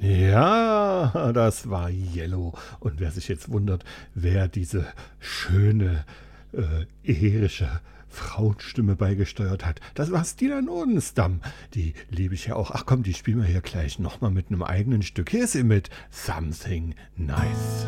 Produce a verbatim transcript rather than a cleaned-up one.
Ja, das war Yellow. Und wer sich jetzt wundert, wer diese schöne, äh, ätherische Frauenstimme beigesteuert hat, das war Stina Nodenstam. Die liebe ich ja auch. Ach komm, die spielen wir hier gleich nochmal mit einem eigenen Stück. Hier ist sie mit Something Nice.